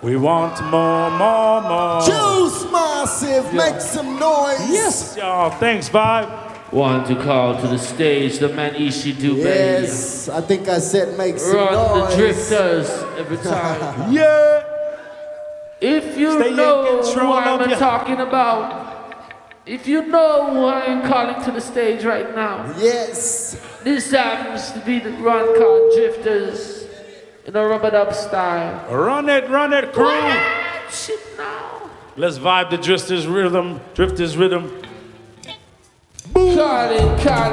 We want more. Juice Massive, make some noise. Yes, y'all. Thanks, Vibe. Want to call to the stage the man Ishi-Do, Yes, I think I said make some Run noise. the drifters every time. Yeah. If you Stay in know control who I'm of ya. talking about, if you know who I am calling to the stage right now, Yes. this happens to be the Run called Drifters in a rub-a-dub style. Run it, crew. Shit now. Let's vibe the drifters rhythm. Call it.